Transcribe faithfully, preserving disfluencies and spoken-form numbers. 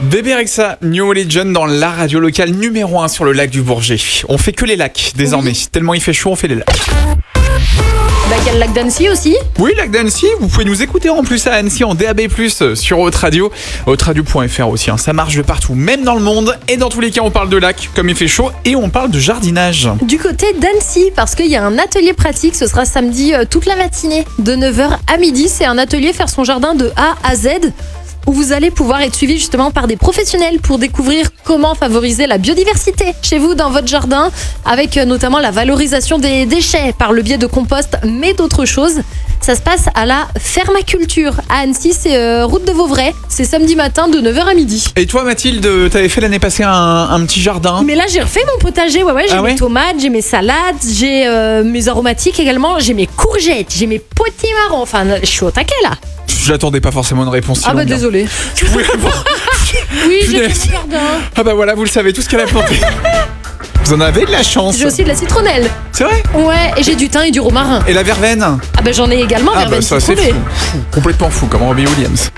Bébé Rexha, New Religion dans la radio locale numéro un sur le lac du Bourget. On fait que les lacs désormais. Oui. Tellement il fait chaud, on fait les lacs. Bah, il y a le lac d'Annecy aussi. Oui, lac d'Annecy, vous pouvez nous écouter en plus à Annecy en D A B plus, sur Haute Radio, haute radio point f r aussi, hein. Ça marche de partout, même dans le monde. Et dans tous les cas, on parle de lac, comme il fait chaud, et on parle de jardinage. Du côté d'Annecy, parce qu'il y a un atelier pratique, ce sera samedi euh, toute la matinée, de neuf heures à midi. C'est un atelier faire son jardin de A à Z, où vous allez pouvoir être suivi justement par des professionnels pour découvrir comment favoriser la biodiversité chez vous dans votre jardin, avec euh, notamment la valorisation des déchets par le biais de compost, mais d'autres choses. Ça se passe à la Fermaculture à Annecy, c'est euh, route de Vauvray. C'est samedi matin de neuf heures à midi. Et toi, Mathilde, t'avais fait l'année passée un, un petit jardin. Mais là, j'ai refait mon potager. Ouais, ouais, j'ai Ah ouais mes tomates, j'ai mes salades, j'ai euh, mes aromatiques également, j'ai mes courgettes, j'ai mes potimarrons. Enfin, je suis au taquet là. J'attendais pas forcément une réponse si Ah bah longue, hein. désolé. Oui, bon. Oui, j'ai Punaise. fait mon jardin. Ah bah voilà, vous le savez, tout ce qu'elle a planté. Vous en avez de la chance. J'ai aussi de la citronnelle. C'est vrai. Ouais, et j'ai du thym et du romarin. Et la verveine. Ah bah j'en ai également, Ah verveine bah ça c'est citronnée. fou, fou, complètement fou comme Robbie Williams.